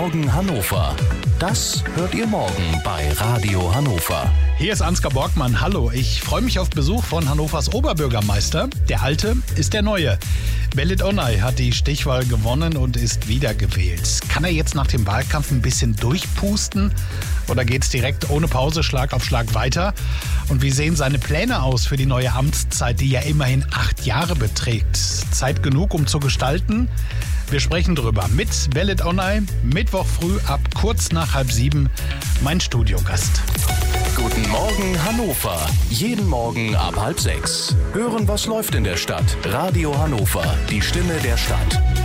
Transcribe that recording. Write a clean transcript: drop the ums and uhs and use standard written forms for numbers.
Morgen Hannover. Das hört ihr morgen bei Radio Hannover. Hier ist Ansgar Borgmann. Hallo, ich freue mich auf Besuch von Hannovers Oberbürgermeister. Der Alte ist der Neue. Belit Onay hat die Stichwahl gewonnen und ist wiedergewählt. Kann er jetzt nach dem Wahlkampf ein bisschen durchpusten? Oder geht es direkt ohne Pause Schlag auf Schlag weiter? Und wie sehen seine Pläne aus für die neue Amtszeit, die ja immerhin 8 Jahre beträgt? Zeit genug, um zu gestalten? Wir sprechen drüber mit Belit Onay, Mittwoch früh ab kurz nach 6:30, mein Studiogast. Guten Morgen Hannover. Jeden Morgen ab 5:30. Hören, was läuft in der Stadt. Radio Hannover, die Stimme der Stadt.